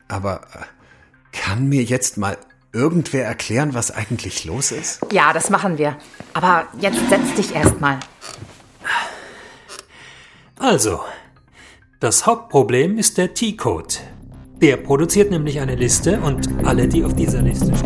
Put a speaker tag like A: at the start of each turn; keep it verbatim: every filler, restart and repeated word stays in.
A: Aber äh, kann mir jetzt mal irgendwer erklären, was eigentlich los ist?
B: Ja, das machen wir. Aber jetzt setz dich erst mal.
C: Also, das Hauptproblem ist der T-Code. Der produziert nämlich eine Liste und alle, die auf dieser Liste stehen...